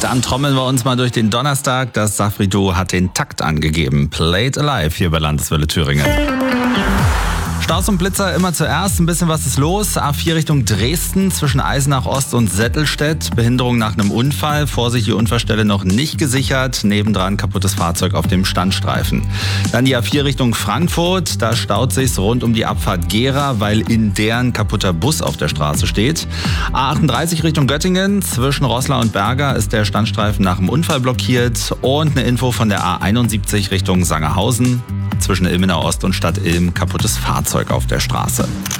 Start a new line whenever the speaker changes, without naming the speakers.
Dann trommeln wir uns mal durch den Donnerstag. Das Safri-Duo hat den Takt angegeben. Played Alive hier bei Landeswelle Thüringen. Staus und Blitzer immer zuerst. Ein bisschen was ist los. A4 Richtung Dresden zwischen Eisenach Ost und Settelstedt. Behinderung nach einem Unfall. Vorsicht, die Unfallstelle noch nicht gesichert. Nebendran kaputtes Fahrzeug auf dem Standstreifen. Dann die A4 Richtung Frankfurt. Da staut sich's rund um die Abfahrt Gera, weil in der ein kaputter Bus auf der Straße steht. A38 Richtung Göttingen. Zwischen Roßla und Berger ist der Standstreifen nach dem Unfall blockiert. Und eine Info von der A71 Richtung Sangerhausen. Zwischen Ilmenau Ost und Stadt Ilm kaputtes Fahrzeug auf der Straße.